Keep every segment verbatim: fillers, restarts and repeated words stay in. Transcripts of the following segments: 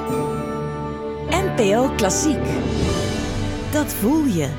N P O Klassiek. Dat voel je.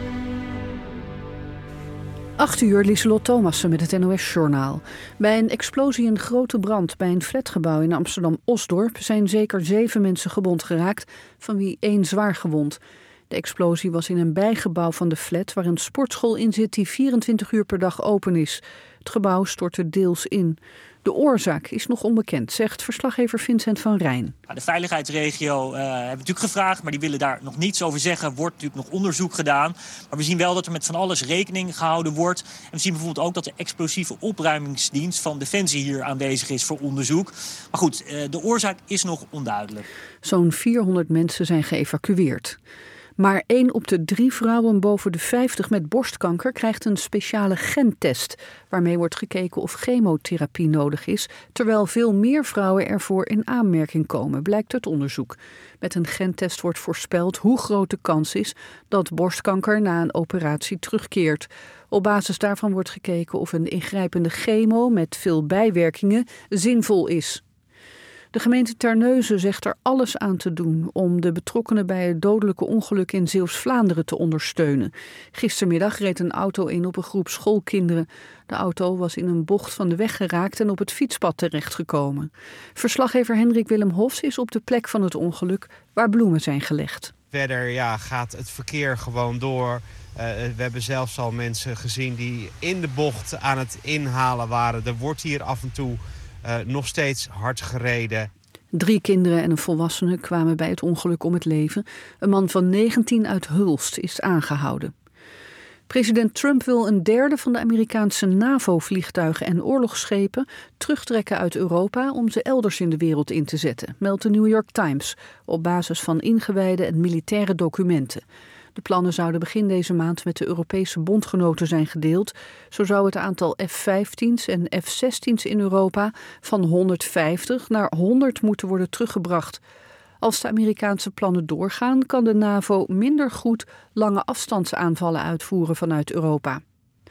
acht uur, Lieselot Thomassen met het N O S-journaal. Bij een explosie en grote brand bij een flatgebouw in Amsterdam-Osdorp zijn zeker zeven mensen gewond geraakt, van wie één zwaar gewond. De explosie was in een bijgebouw van de flat waar een sportschool in zit die vierentwintig uur per dag open is. Het gebouw stortte deels in. De oorzaak is nog onbekend, zegt verslaggever Vincent van Rijn. De veiligheidsregio uh, hebben natuurlijk gevraagd, maar die willen daar nog niets over zeggen. Er wordt natuurlijk nog onderzoek gedaan. Maar we zien wel dat er met van alles rekening gehouden wordt. En we zien bijvoorbeeld ook dat de explosieve opruimingsdienst van Defensie hier aanwezig is voor onderzoek. Maar goed, uh, de oorzaak is nog onduidelijk. Zo'n vierhonderd mensen zijn geëvacueerd. Maar één op de drie vrouwen boven de vijftig met borstkanker krijgt een speciale gentest, waarmee wordt gekeken of chemotherapie nodig is, terwijl veel meer vrouwen ervoor in aanmerking komen, blijkt uit onderzoek. Met een gentest wordt voorspeld hoe groot de kans is dat borstkanker na een operatie terugkeert. Op basis daarvan wordt gekeken of een ingrijpende chemo met veel bijwerkingen zinvol is. De gemeente Terneuzen zegt er alles aan te doen om de betrokkenen bij het dodelijke ongeluk in Zeeuws-Vlaanderen te ondersteunen. Gistermiddag reed een auto in op een groep schoolkinderen. De auto was in een bocht van de weg geraakt en op het fietspad terechtgekomen. Verslaggever Hendrik Willem Hofs is op de plek van het ongeluk waar bloemen zijn gelegd. Verder ja, gaat het verkeer gewoon door. Uh, we hebben zelfs al mensen gezien die in de bocht aan het inhalen waren. Er wordt hier af en toe Uh, nog steeds hard gereden. Drie kinderen en een volwassene kwamen bij het ongeluk om het leven. Een man van negentien uit Hulst is aangehouden. President Trump wil een derde van de Amerikaanse NAVO-vliegtuigen en oorlogsschepen terugtrekken uit Europa om ze elders in de wereld in te zetten, meldt de New York Times, op basis van ingewijde en militaire documenten. De plannen zouden begin deze maand met de Europese bondgenoten zijn gedeeld. Zo zou het aantal F vijftien's en F zestien's in Europa van honderdvijftig naar honderd moeten worden teruggebracht. Als de Amerikaanse plannen doorgaan, kan de NAVO minder goed lange afstandsaanvallen uitvoeren vanuit Europa.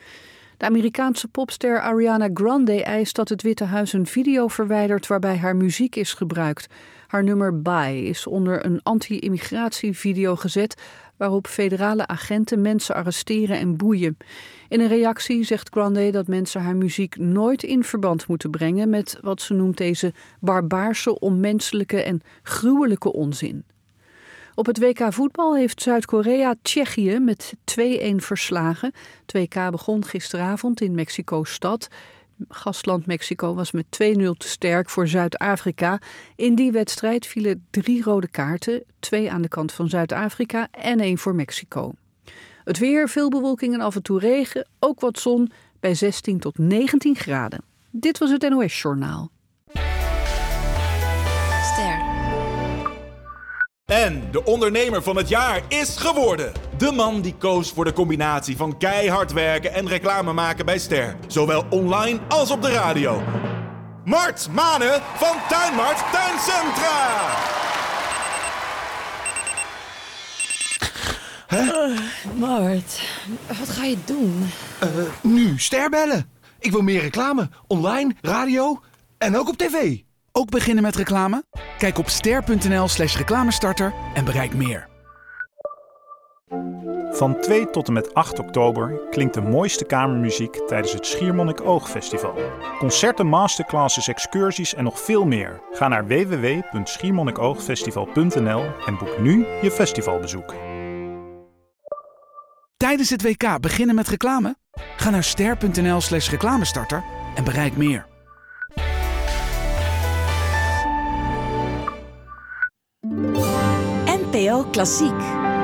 De Amerikaanse popster Ariana Grande eist dat het Witte Huis een video verwijdert waarbij haar muziek is gebruikt. Haar nummer Bye is onder een anti-immigratievideo gezet waarop federale agenten mensen arresteren en boeien. In een reactie zegt Grande dat mensen haar muziek nooit in verband moeten brengen met wat ze noemt deze barbaarse, onmenselijke en gruwelijke onzin. Op het W K voetbal heeft Zuid-Korea Tsjechië met twee-een verslagen. Het W K begon gisteravond in Mexico-stad. Gastland Mexico was met twee-nul te sterk voor Zuid-Afrika. In die wedstrijd vielen drie rode kaarten, twee aan de kant van Zuid-Afrika en één voor Mexico. Het weer, veel bewolking en af en toe regen, ook wat zon bij zestien tot negentien graden. Dit was het N O S-journaal. Ster. En de ondernemer van het jaar is geworden. De man die koos voor de combinatie van keihard werken en reclame maken bij Ster. Zowel online als op de radio. Mart Mane van Tuinmart Tuincentra. Huh? Uh, Mart, wat ga je doen? Uh, nu Ster bellen. Ik wil meer reclame. Online, radio en ook op tv. Ook beginnen met reclame? Kijk op ster.nl slash reclamestarter en bereik meer. Van twee tot en met acht oktober klinkt de mooiste kamermuziek tijdens het Schiermonnikoog-festival. Concerten, masterclasses, excursies en nog veel meer. Ga naar w w w punt schiermonnikoogfestival punt n l en boek nu je festivalbezoek. Tijdens het W K beginnen met reclame? Ga naar ster.nl slash reclamestarter en bereik meer. N P O Klassiek.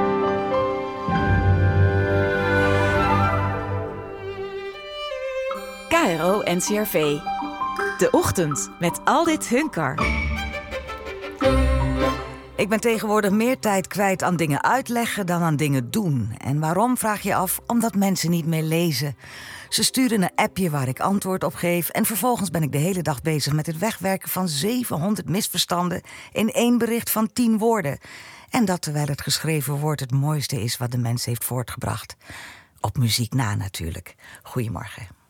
K R O N C R V. De ochtend met Aldit Hunkar. Ik ben tegenwoordig meer tijd kwijt aan dingen uitleggen dan aan dingen doen. En waarom, vraag je af? Omdat mensen niet meer lezen. Ze sturen een appje waar ik antwoord op geef en vervolgens ben ik de hele dag bezig met het wegwerken van zevenhonderd misverstanden in één bericht van tien woorden. En dat terwijl het geschreven woord het mooiste is wat de mens heeft voortgebracht. Op muziek na natuurlijk. Goedemorgen.